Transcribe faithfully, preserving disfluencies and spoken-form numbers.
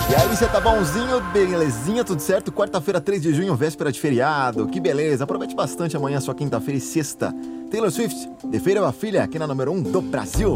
E aí, você tá bonzinho? Belezinha, tudo certo? Quarta-feira, três de junho, véspera de feriado. Que beleza, aproveite bastante amanhã, sua quinta-feira e sexta. Taylor Swift, The Fate of a Filha, aqui na número um do Brasil.